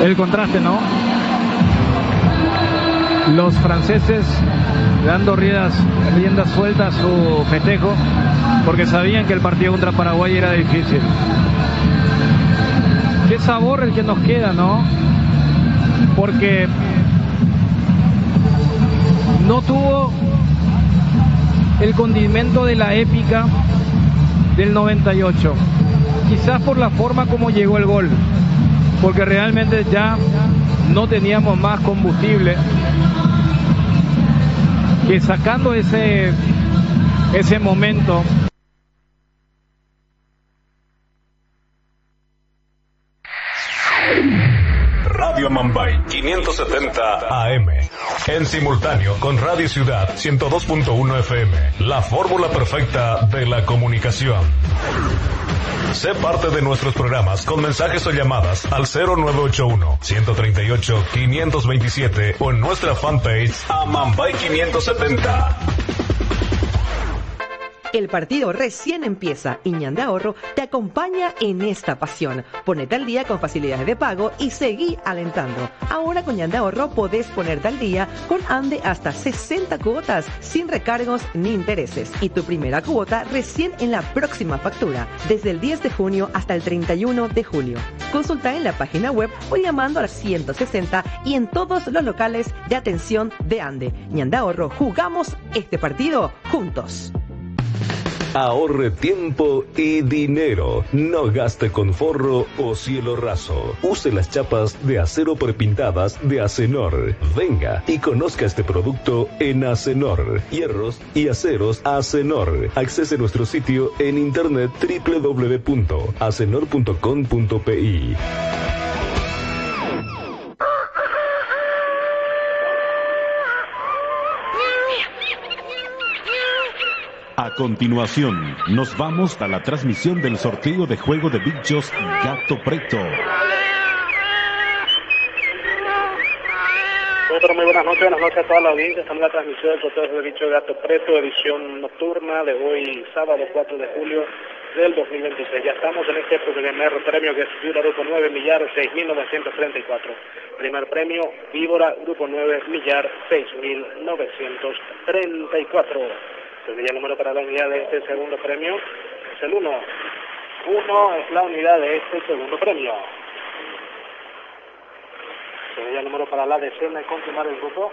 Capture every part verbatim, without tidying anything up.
el contraste, ¿no? Los franceses dando riendas, riendas sueltas a su festejo, porque sabían que el partido contra Paraguay era difícil. Qué sabor el que nos queda, ¿no? Porque no tuvo el condimento de la épica del noventa y ocho. Quizás por la forma como llegó el gol, porque realmente ya no teníamos más combustible que sacando ese ese momento. Radio Mambay quinientos setenta A M, en simultáneo con Radio Ciudad ciento dos punto uno F M, la fórmula perfecta de la comunicación. Sé parte de nuestros programas con mensajes o llamadas al cero nueve ocho uno, uno tres ocho, cinco dos siete o en nuestra fanpage a Mambay quinientos setenta. El partido recién empieza y Ñandé Ahorro te acompaña en esta pasión. Ponete al día con facilidades de pago y seguí alentando. Ahora con Ñandé Ahorro podés ponerte al día con Ande hasta sesenta cuotas sin recargos ni intereses. Y tu primera cuota recién en la próxima factura, desde el diez de junio hasta el treinta y uno de julio. Consulta en la página web o llamando al ciento sesenta y en todos los locales de atención de Ande. Ñandé Ahorro, jugamos este partido juntos. Ahorre tiempo y dinero. No gaste con forro o cielo raso. Use las chapas de acero prepintadas de Acenor. Venga y conozca este producto en Acenor. Hierros y aceros Acenor. Accese a nuestro sitio en internet doble u doble u doble u punto acenor punto com punto p i. A continuación, nos vamos a la transmisión del sorteo de juego de bichos Gato Preto. Bueno, muy buenas noches, buenas noches a toda la audiencia. Estamos en la transmisión del sorteo de bichos Gato Preto, edición nocturna de hoy, sábado cuatro de julio del dos mil veintiséis. Ya estamos en este primer premio que es Víbora Grupo nueve, millar seis mil novecientos treinta y cuatro. Primer premio, Víbora Grupo nueve, millar seis mil novecientos treinta y cuatro. El número para la unidad de este segundo premio es el uno. uno es la unidad de este segundo premio. El número para la decena y confirmar el grupo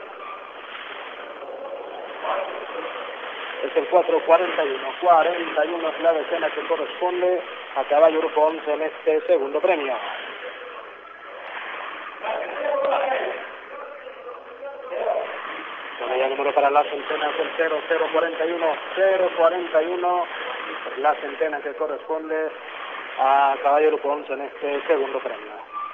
es el cuatro cuarenta y uno. cuarenta y uno es la decena que corresponde a caballo grupo once en este segundo premio. El número para la centena es el cero cero cuarenta y uno. cero cuarenta y uno, la centena que corresponde a caballo grupo once en este segundo premio.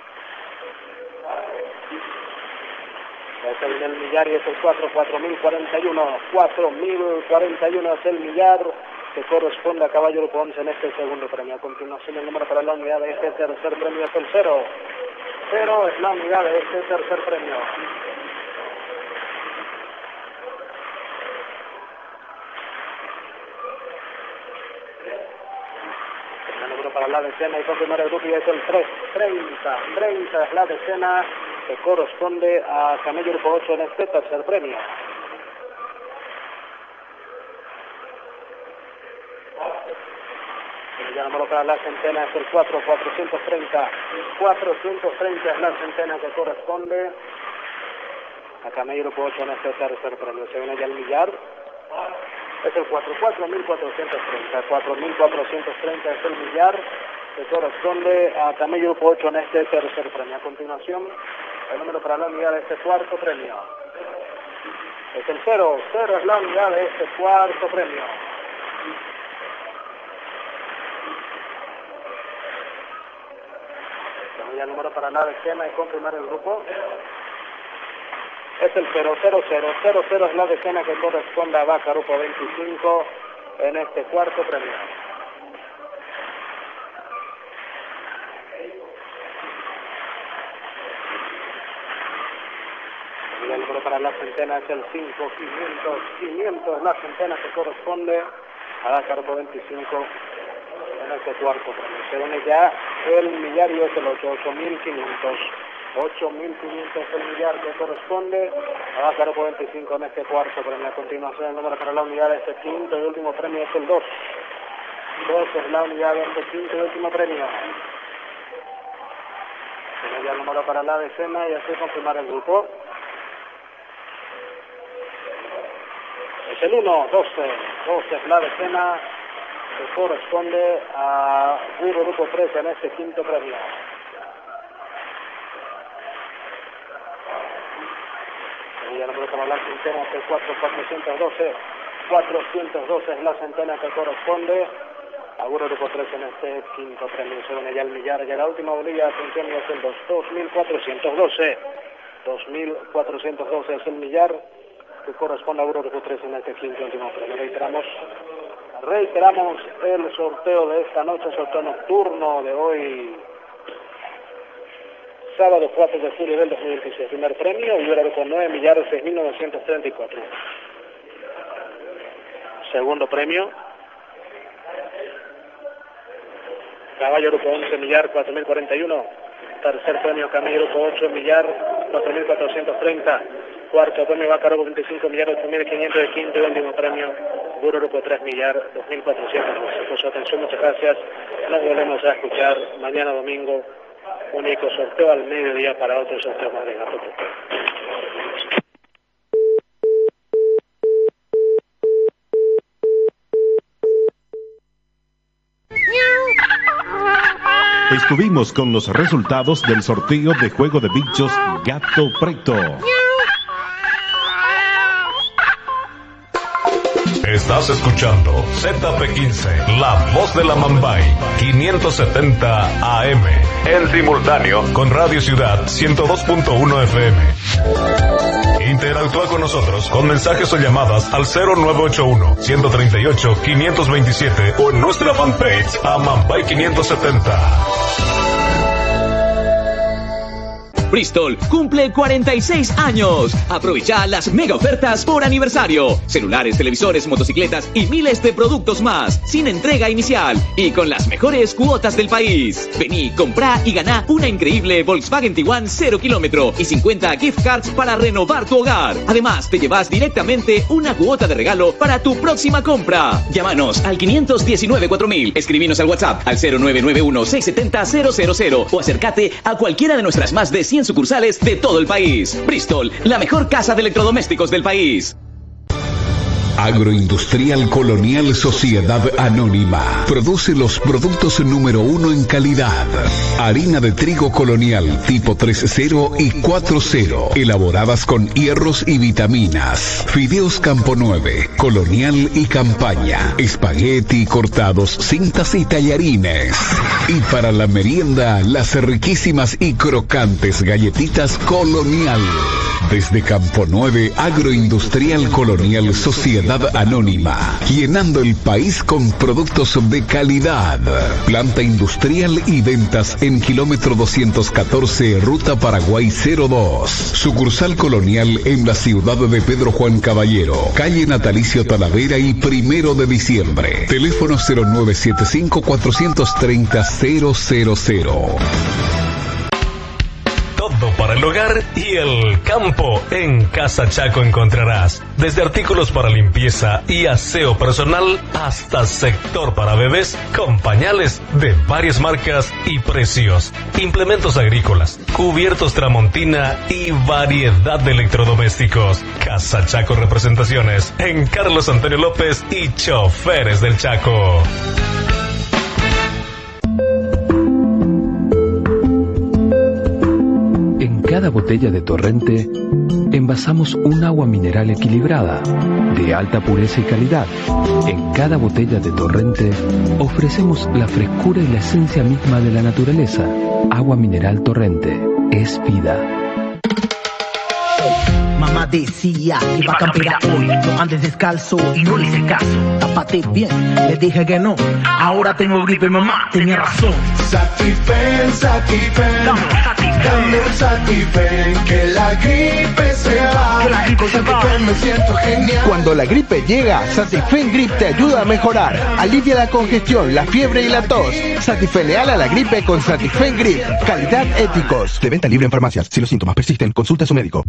Es el del millar y es el cuatro cuatro mil cuarenta y uno. cuatro mil cuarenta y uno es el millar que corresponde a caballo grupo once en este segundo premio. A continuación el número para la unidad de este tercer premio es el cero. cero es la unidad de este tercer premio. Para la decena y confirmar el grupo y es el tres, treinta, treinta es la decena que corresponde a camello grupo ocho en este tercer premio. El número para la centena es el cuatro, cuatrocientos treinta, cuatrocientos treinta es la centena que corresponde a camello grupo ocho en este tercer premio. Se viene ya el millar. Es el cuatro, cuatro mil cuatrocientos treinta, cuatro mil cuatrocientos treinta es el millar que corresponde a camello grupo ocho en este tercer premio. A continuación, el número para la unidad de este cuarto premio es el cero, cero es la unidad de este cuarto premio. El número para la decena y confirmar el grupo es el cero cero cero, cero cero es la decena que corresponde a Vaca Grupo veinticinco en este cuarto premio. Y el número para la centena es el cinco, quinientos, quinientos es la centena que corresponde a Vaca Grupo veinticinco en este cuarto premio. Se une ya el millar y es el ocho, ocho mil quinientos. ocho mil quinientos el millar que corresponde a Bácaro por veinticinco en este cuarto premio. A continuación el número para la unidad de este quinto y último premio es el dos. dos es la unidad de este quinto y último premio. Tiene ya el número para la decena y así confirmar el grupo. Es el uno, doce, doce es la decena que corresponde a Guro Grupo tres en este quinto premio. Ya no podemos hablar centena que cuatro, cuatrocientos doce, cuatrocientos doce es la centena que corresponde a Guro Grupo tres en este quinto premio. Se viene ya el millar, ya la última bolilla, atención, es el dos, dos mil cuatrocientos doce, dos mil cuatrocientos doce es el millar que corresponde a Guro Grupo tres en este quinto y último premio. Reiteramos, reiteramos el sorteo de esta noche, sorteo nocturno de hoy, sábado cuatro de julio del dos mil dieciséis. Primer premio, Ibero con nueve millares seis mil novecientos treinta y cuatro. Segundo premio, Caballo Grupo once millar cuatro mil cuarenta y uno. Tercer premio, Camello Grupo ocho millar cuatro mil cuatrocientos treinta. Cuarto premio, Bácaro Grupo veinticinco millar ocho mil quinientos. El quinto y último premio, Guro Grupo tres millar dos mil cuatrocientos doce. Por su atención, muchas gracias. Nos volvemos a escuchar mañana domingo. Único sorteo al mediodía para otro sorteo más de Gato. Estuvimos con los resultados del sorteo de juego de bichos Gato Preto. Estás escuchando Z P quince, la voz de la Mambay, quinientos setenta A M, en simultáneo con Radio Ciudad ciento dos punto uno F M. Interactúa con nosotros con mensajes o llamadas al cero nueve ocho uno, uno tres ocho, cinco dos siete o en nuestra fanpage a Mambay quinientos setenta. Bristol cumple cuarenta y seis años. Aprovecha las mega ofertas por aniversario. Celulares, televisores, motocicletas y miles de productos más. Sin entrega inicial y con las mejores cuotas del país. Vení, comprá y ganá una increíble Volkswagen Tiguan cero kilómetro y cincuenta gift cards para renovar tu hogar. Además, te llevas directamente una cuota de regalo para tu próxima compra. Llámanos al quinientos diecinueve cuatro mil. Escribinos al WhatsApp al cero nueve nueve uno, seis siete cero, cero cero cero o acércate a cualquiera de nuestras más de cien sucursales de todo el país. Bristol, la mejor casa de electrodomésticos del país. Agroindustrial Colonial Sociedad Anónima produce los productos número uno en calidad. Harina de trigo colonial tipo tres cero y cuatro cero, elaboradas con hierros y vitaminas. Fideos Campo nueve, Colonial y Campaña. Espagueti cortados, cintas y tallarines. Y para la merienda, las riquísimas y crocantes galletitas Colonial. Desde Campo nueve, Agroindustrial Colonial Sociedad Anónima, llenando el país con productos de calidad. Planta industrial y ventas en kilómetro doscientos catorce, Ruta Paraguay cero dos. Sucursal Colonial en la ciudad de Pedro Juan Caballero, calle Natalicio Talavera y Primero de Diciembre. Teléfono cero nueve siete cinco, cuatro tres cero, cero cero cero. Todo para el hogar y el campo. En Casa Chaco encontrarás desde artículos para limpieza y aseo personal hasta sector para bebés con pañales de varias marcas y precios, implementos agrícolas, cubiertos Tramontina y variedad de electrodomésticos. Casa Chaco Representaciones en Carlos Antonio López y Choferes del Chaco. En cada botella de Torrente envasamos un agua mineral equilibrada, de alta pureza y calidad. En cada botella de Torrente ofrecemos la frescura y la esencia misma de la naturaleza. Agua mineral Torrente es vida. Mamá decía que va a campear hoy, no andes descalzo y no le hice caso. Tápate bien, le dije que no. Ahora tengo gripe, mamá, tenía razón. Satifen, Satifen, dame un Satifen, que la gripe se va. Que la gripe se va. Satifen, me siento genial. Cuando la gripe llega, Satifen Grip te ayuda a mejorar. Alivia la congestión, la fiebre y la tos. Satifeneala la gripe con Satifen Grip. Calidad Éticos. De venta libre en farmacias. Si los síntomas persisten, consulta a su médico.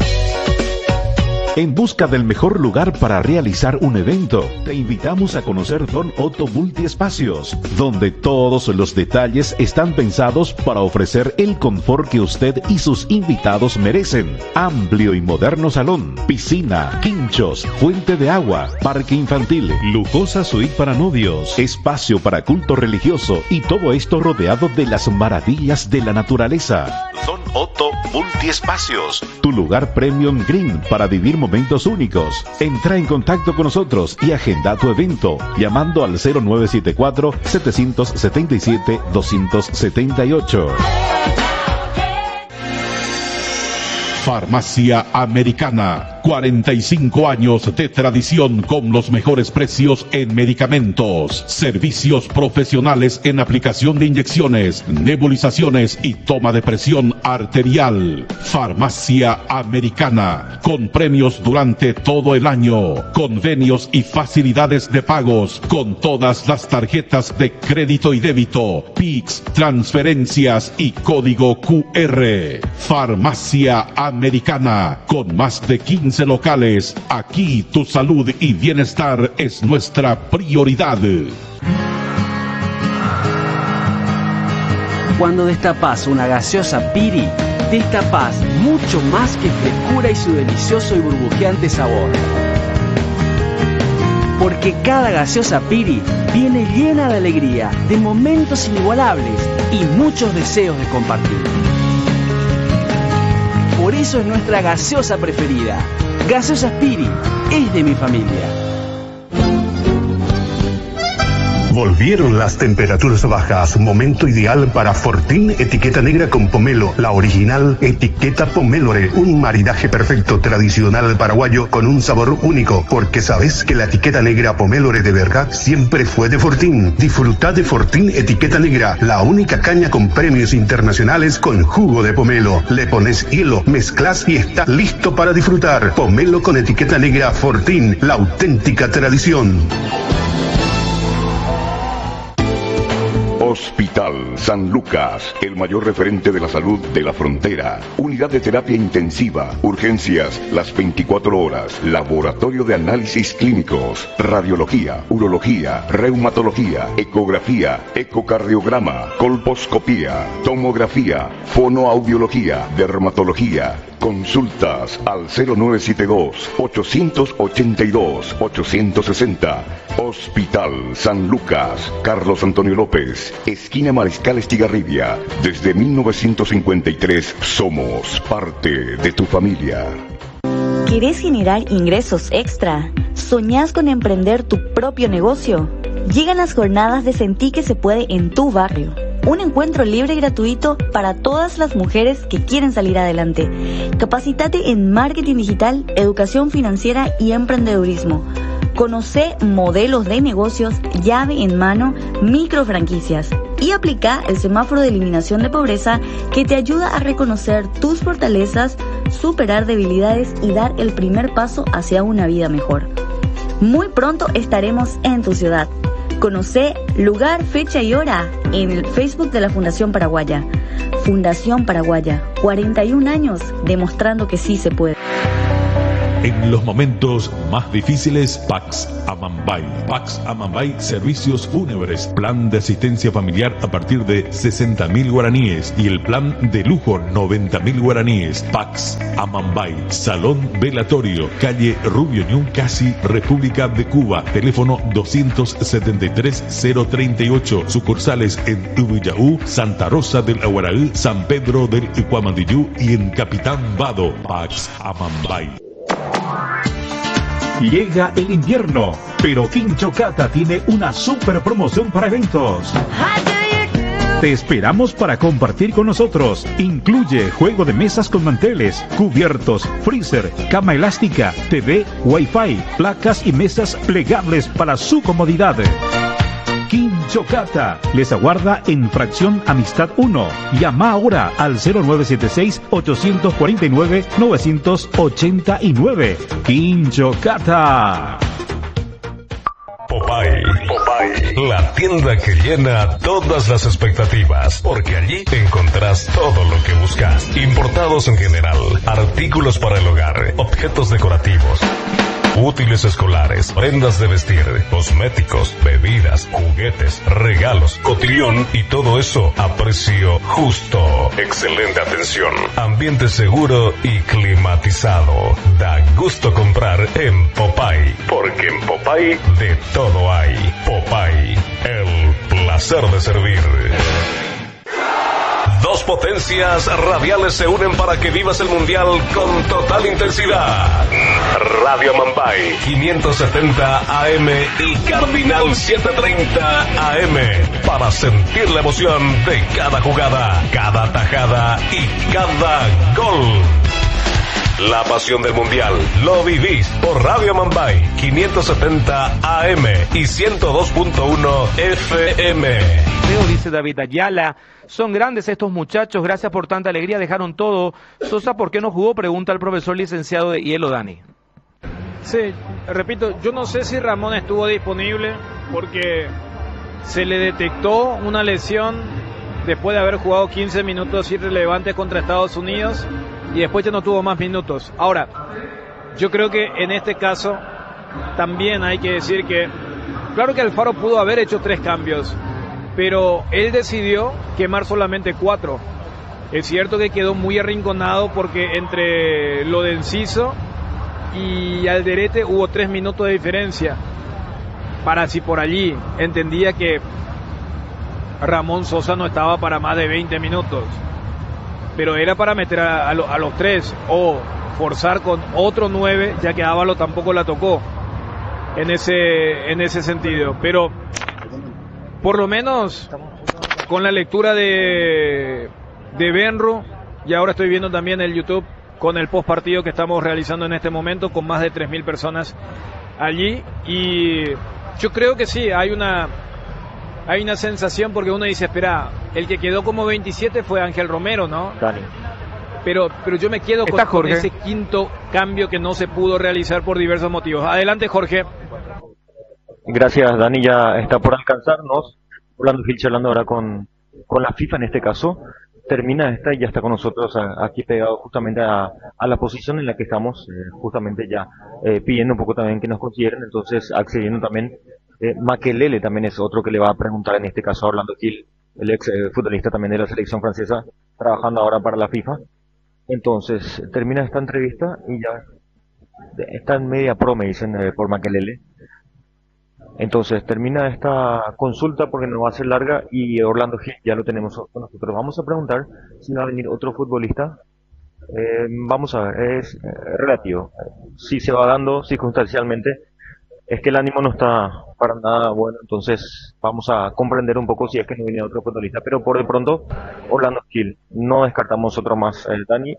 En busca del mejor lugar para realizar un evento, te invitamos a conocer Don Otto Multiespacios, donde todos los detalles están pensados para ofrecer el confort que usted y sus invitados merecen. Amplio y moderno salón, piscina, quinchos, fuente de agua, parque infantil, lujosa suite para novios, espacio para culto religioso y todo esto rodeado de las maravillas de la naturaleza. Don Otto Multiespacios, tu lugar premium green para vivir momentos únicos. Entra en contacto con nosotros y agenda tu evento llamando al cero nueve siete cuatro, siete siete siete, dos siete ocho. Farmacia Americana, cuarenta y cinco años de tradición con los mejores precios en medicamentos, servicios profesionales en aplicación de inyecciones, nebulizaciones y toma de presión arterial. Farmacia Americana, con premios durante todo el año, convenios y facilidades de pagos con todas las tarjetas de crédito y débito, P I X, transferencias y código Q R. Farmacia Americana. Americana, con más de quince locales. Aquí tu salud y bienestar es nuestra prioridad. Cuando destapas una gaseosa Piri, destapas mucho más que frescura y su delicioso y burbujeante sabor. Porque cada gaseosa Piri viene llena de alegría, de momentos inigualables y muchos deseos de compartir. Por eso es nuestra gaseosa preferida. Gaseosa Piri es de mi familia. Volvieron las temperaturas bajas, momento ideal para Fortín etiqueta negra con pomelo, la original etiqueta Pomélore, un maridaje perfecto tradicional paraguayo con un sabor único, porque sabes que la etiqueta negra Pomélore de verdad siempre fue de Fortín. Disfruta de Fortín etiqueta negra, la única caña con premios internacionales con jugo de pomelo. Le pones hielo, mezclas y está listo para disfrutar. Pomelo con etiqueta negra Fortín, la auténtica tradición. Hospital San Lucas, el mayor referente de la salud de la frontera. Unidad de terapia intensiva, urgencias las veinticuatro horas, laboratorio de análisis clínicos, radiología, urología, reumatología, ecografía, ecocardiograma, colposcopía, tomografía, fonoaudiología, dermatología. Consultas al cero nueve siete dos, ocho ocho dos, ocho seis cero. Hospital San Lucas, Carlos Antonio López, esquina Mariscal Estigarribia. Desde mil novecientos cincuenta y tres somos parte de tu familia. ¿Querés generar ingresos extra? ¿Soñás con emprender tu propio negocio? Llegan las jornadas de Sentí que se puede en tu barrio. Un encuentro libre y gratuito para todas las mujeres que quieren salir adelante. Capacítate en marketing digital, educación financiera y emprendedurismo. Conoce modelos de negocios, llave en mano, micro franquicias. Y aplica el semáforo de eliminación de pobreza que te ayuda a reconocer tus fortalezas, superar debilidades y dar el primer paso hacia una vida mejor. Muy pronto estaremos en tu ciudad. Conoce lugar, fecha y hora en el Facebook de la Fundación Paraguaya. Fundación Paraguaya, cuarenta y un años demostrando que sí se puede. En los momentos más difíciles, Pax Amambay. Pax Amambay, servicios fúnebres, plan de asistencia familiar a partir de sesenta mil guaraníes y el plan de lujo noventa mil guaraníes. Pax Amambay, salón velatorio, calle Rubio Ñu, casi República de Cuba. Teléfono doscientos setenta y tres, cero treinta y ocho. Sucursales en Ubillaú, Santa Rosa del Aguaraú, San Pedro del Icuamandillú y en Capitán Vado. Pax Amambay. Llega el invierno, pero Quincho Cata tiene una super promoción para eventos. Te esperamos para compartir con nosotros. Incluye juego de mesas con manteles, cubiertos, freezer, cama elástica, T V, Wi-Fi, placas y mesas plegables para su comodidad. Quinchocata les aguarda en Fracción Amistad uno. Llama ahora al cero nueve siete seis, ocho cuatro nueve, nueve ocho nueve. Quinchocata. Popeye, Popeye, la tienda que llena todas las expectativas, porque allí encontrás todo lo que buscas. Importados en general, artículos para el hogar, objetos decorativos, útiles escolares, prendas de vestir, cosméticos, bebidas, juguetes, regalos, cotillón y todo eso a precio justo. Excelente atención, ambiente seguro y climatizado. Da gusto comprar en Popeye, porque en Popeye de todo hay. Popeye, el placer de servir. Dos potencias radiales se unen para que vivas el mundial con total intensidad. Radio Mambay quinientos setenta A M y Cardinal setecientos treinta A M para sentir la emoción de cada jugada, cada tajada y cada gol. La pasión del mundial lo vivís por Radio Mambay quinientos setenta A M y ciento dos punto uno F M. Dice David Ayala, son grandes estos muchachos, gracias por tanta alegría, dejaron todo. Sosa, ¿por qué no jugó? Pregunta el profesor licenciado de Hielo, Dani. Sí, repito, yo no sé si Ramón estuvo disponible porque se le detectó una lesión después de haber jugado quince minutos irrelevantes contra Estados Unidos y después ya no tuvo más minutos. Ahora, yo creo que en este caso también hay que decir que, claro que Alfaro pudo haber hecho tres cambios, pero él decidió quemar solamente cuatro. Es cierto que quedó muy arrinconado porque entre lo de Enciso y Alderete hubo tres minutos de diferencia. Para si por allí entendía que Ramón Sosa no estaba para más de veinte minutos, pero era para meter a, a, lo, a los tres o forzar con otro nueve, ya que Ávalo tampoco la tocó en ese, en ese sentido. Pero por lo menos con la lectura de, de Benro, y ahora estoy viendo también el YouTube con el post partido que estamos realizando en este momento con más de tres mil personas allí, y yo creo que sí, hay una hay una sensación porque uno dice, espera, el que quedó como veintisiete fue Ángel Romero, ¿no? Dani. Pero, pero yo me quedo con, con ese quinto cambio que no se pudo realizar por diversos motivos. Adelante, Jorge. Gracias, Dani, ya está por alcanzarnos. Orlando Gil charlando ahora con, con la FIFA en este caso. Termina esta y ya está con nosotros a, aquí pegado justamente a, a la posición en la que estamos, eh, justamente ya eh, pidiendo un poco también que nos consideren, entonces accediendo también. Eh, Makelele también es otro que le va a preguntar en este caso a Orlando Gil, el ex eh, futbolista también de la selección francesa, trabajando ahora para la FIFA. Entonces termina esta entrevista y ya está en media pro, me dicen eh, por Makelele. Entonces termina esta consulta porque no va a ser larga y Orlando Gil ya lo tenemos con nosotros. Vamos a preguntar si va a venir otro futbolista. Eh, vamos a ver, es eh, relativo. Si se va dando circunstancialmente, es que el ánimo no está para nada bueno, entonces vamos a comprender un poco si es que no viene otro futbolista. Pero por de pronto, Orlando Gil, no descartamos otro más, eh, Dani.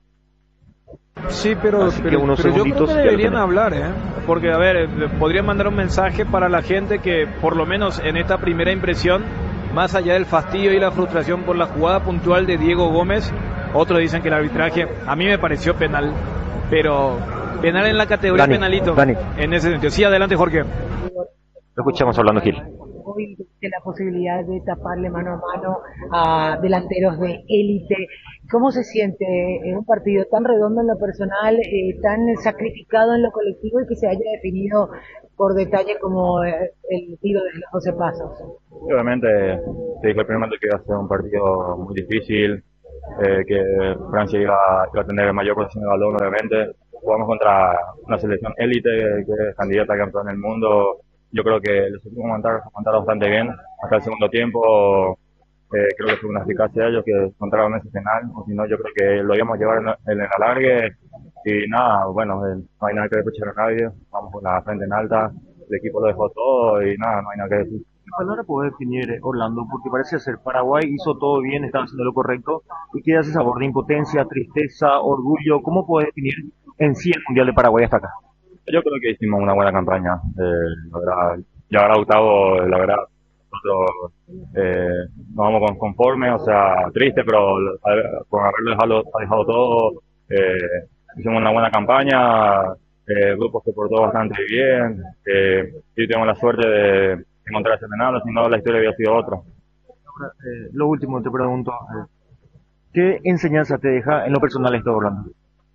Sí, pero, pero, pero yo creo que deberían hablar, ¿eh? Porque, a ver, podrían mandar un mensaje para la gente que, por lo menos en esta primera impresión, más allá del fastidio y la frustración por la jugada puntual de Diego Gómez, otros dicen que el arbitraje, a mí me pareció penal, pero penal en la categoría Dani, penalito, Dani. En ese sentido. Sí, adelante, Jorge. Lo escuchamos hablando, Gil. Hoy de la posibilidad de taparle mano a mano a delanteros de élite. ¿Cómo se siente en un partido tan redondo en lo personal, eh, tan sacrificado en lo colectivo y que se haya definido por detalle como el tiro de los doce pasos? Obviamente, te dije el primer momento que iba a ser un partido muy difícil, eh, que Francia iba, iba a tener mayor posesión de balón, obviamente. Jugamos contra una selección élite que es candidata a campeón del mundo. Yo creo que los supimos montar, montar bastante bien hasta el segundo tiempo. Eh, creo que fue una eficacia de ellos que encontraron ese penal, o si no yo creo que lo íbamos a llevar en, en el alargue y nada, bueno, eh, no hay nada que reprochar a nadie, vamos con la frente en alta, el equipo lo dejó todo y nada, no hay nada que decir, palabra puede definir, Orlando? Porque parece ser Paraguay hizo todo bien, estaba haciendo lo correcto, y queda ese sabor de impotencia, tristeza, orgullo. ¿Cómo puede definir en sí el Mundial de Paraguay hasta acá? Yo creo que hicimos una buena campaña. Eh, la verdad, ya ahora octavo, la verdad, nosotros eh, nos vamos con, conformes, o sea, triste, pero a- con haberlo dejado, dejado todo, eh, hicimos una buena campaña, eh, el grupo se portó bastante bien, eh, y tuvimos la suerte de encontrar ese penal, si no la historia había sido otra. Ahora, eh, lo último te pregunto, eh, ¿qué enseñanza te deja en lo personal esto, Orlando?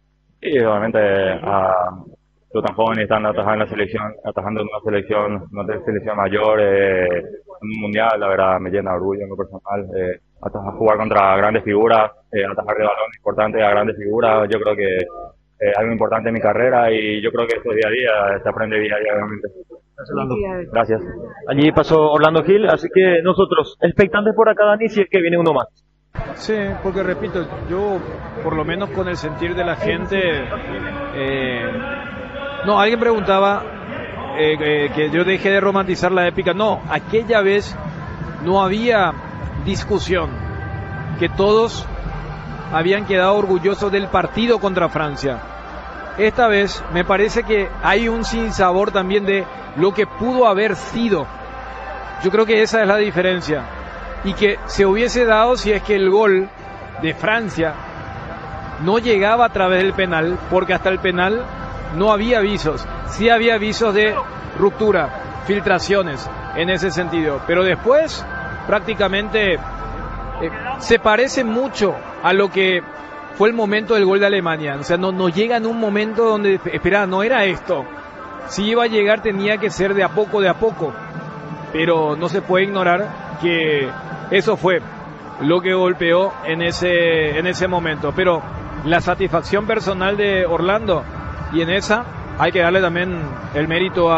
Y obviamente a tú tan joven y estando atajando en la selección, atajando en una selección, una selección mayor, eh, en un mundial, la verdad me llena de orgullo en lo personal. Eh, atajar, jugar contra grandes figuras, eh, atajar de balón importante a grandes figuras, yo creo que es algo importante en mi carrera y yo creo que esto es día a día, se aprende día a día obviamente. Gracias, Orlando. Gracias. Allí pasó Orlando Gil, así que nosotros, expectantes por acá, Dani, si es que viene uno más. Sí, porque repito, yo por lo menos con el sentir de la gente, eh, no, alguien preguntaba eh, eh, que yo dejé de romantizar la épica. No, aquella vez no había discusión, que todos habían quedado orgullosos del partido contra Francia. Esta vez me parece que hay un sinsabor también de lo que pudo haber sido. Yo creo que esa es la diferencia. Y que se hubiese dado si es que el gol de Francia no llegaba a través del penal, porque hasta el penal no había avisos. Sí había avisos de ruptura, filtraciones en ese sentido. Pero después prácticamente eh, se parece mucho a lo que fue el momento del gol de Alemania. O sea, no, no llega en un momento donde, espera, no era esto. Si iba a llegar tenía que ser de a poco, de a poco. Pero no se puede ignorar que eso fue lo que golpeó en ese, en ese momento. Pero la satisfacción personal de Orlando, y en esa hay que darle también el mérito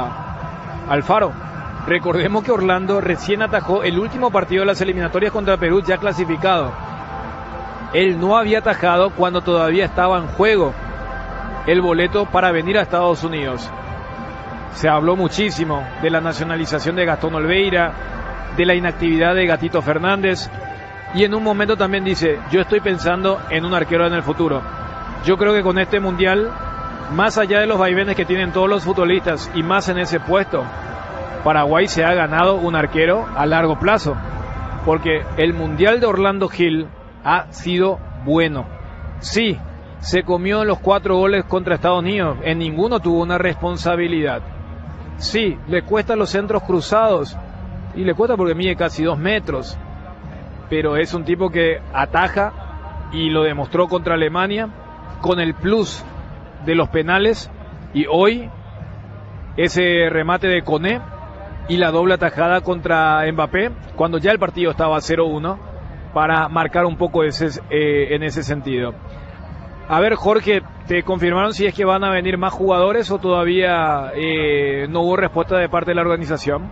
a Alfaro. Recordemos que Orlando recién atajó el último partido de las eliminatorias contra Perú, ya clasificado. Él no había atajado cuando todavía estaba en juego el boleto para venir a Estados Unidos. Se habló muchísimo de la nacionalización de Gastón Olveira, de la inactividad de Gatito Fernández, y en un momento también dice, yo estoy pensando en un arquero en el futuro. Yo creo que con este mundial, más allá de los vaivenes que tienen todos los futbolistas y más en ese puesto, Paraguay se ha ganado un arquero a largo plazo, porque el mundial de Orlando Gil ha sido bueno. Sí, se comió los cuatro goles contra Estados Unidos, en ninguno tuvo una responsabilidad. Sí, le cuesta los centros cruzados, y le cuesta porque mide casi dos metros, pero es un tipo que ataja, y lo demostró contra Alemania, con el plus de los penales, y hoy ese remate de Koné, y la doble atajada contra Mbappé, cuando ya el partido estaba cero uno, para marcar un poco ese, eh, en ese sentido. A ver, Jorge, ¿te confirmaron si es que van a venir más jugadores o todavía eh, no hubo respuesta de parte de la organización?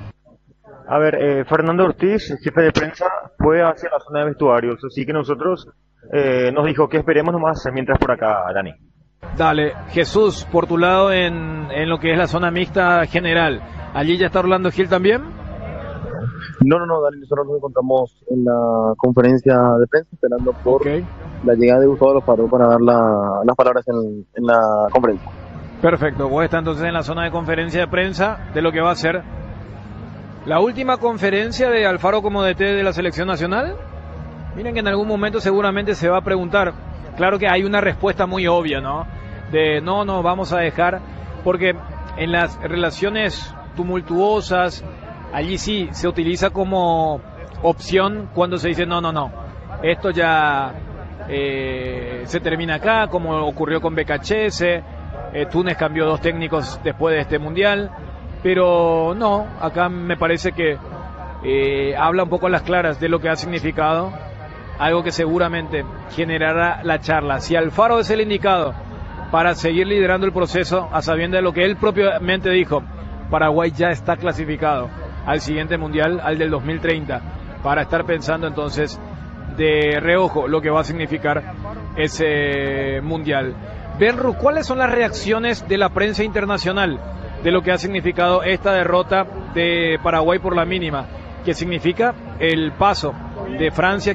A ver, eh, Fernando Ortiz, jefe de prensa, fue hacia la zona de vestuarios, así que nosotros eh, nos dijo que esperemos nomás mientras por acá, Dani. Dale, Jesús, por tu lado en, en lo que es la zona mixta general, ¿allí ya está Orlando Gil también? No, no, no, Dani, nosotros nos encontramos en la conferencia de prensa esperando por okay. la llegada de Gustavo Alfaro para dar la, las palabras en, en la conferencia. Perfecto, vos estás entonces en la zona de conferencia de prensa de lo que va a ser la última conferencia de Alfaro como D T de la selección nacional. Miren que en algún momento seguramente se va a preguntar, claro que hay una respuesta muy obvia, ¿no? De no, no, vamos a dejar, porque en las relaciones tumultuosas, allí sí se utiliza como opción cuando se dice no, no, no, esto ya eh, se termina acá, como ocurrió con Becachese, eh, Túnez cambió dos técnicos después de este mundial, pero no, acá me parece que eh, habla un poco a las claras de lo que ha significado, algo que seguramente generará la charla. Si Alfaro es el indicado para seguir liderando el proceso, a sabiendas de lo que él propiamente dijo, Paraguay ya está clasificado al siguiente mundial, al del dos mil treinta, para estar pensando entonces de reojo lo que va a significar ese mundial. Benru, ¿cuáles son las reacciones de la prensa internacional de lo que ha significado esta derrota de Paraguay por la mínima, que significa el paso de Francia